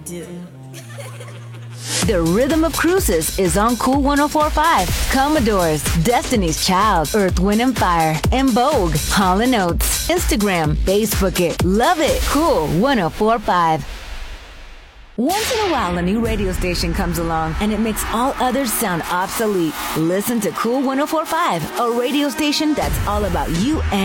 do. The Rhythm of Cruises is on Cool 104.5. Commodores, Destiny's Child, Earth, Wind & Fire, and Vogue, Hall & Oates. Instagram, Facebook it, love it. Cool 104.5. Once in a while, a new radio station comes along, and it makes all others sound obsolete. Listen to Cool 104.5, a radio station that's all about you and